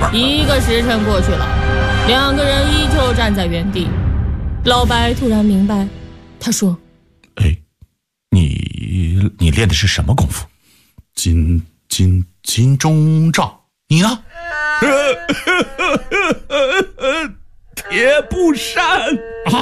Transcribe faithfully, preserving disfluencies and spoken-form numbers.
一个时辰过去了，两个人依旧站在原地。老白突然明白，他说： 哎，你你练的是什么功夫？ 金金金钟罩，你呢？ 铁布衫。